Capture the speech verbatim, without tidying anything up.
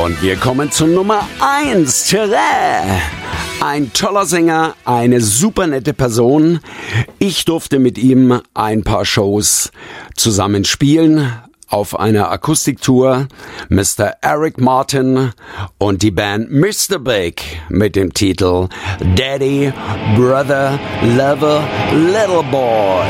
Und wir kommen zu Nummer eins. Thierry. Ein toller Sänger, eine super nette Person. Ich durfte mit ihm ein paar Shows zusammen spielen auf einer Akustiktour. Mister Eric Martin und die Band Mister Big mit dem Titel Daddy, Brother, Lover, Little Boy.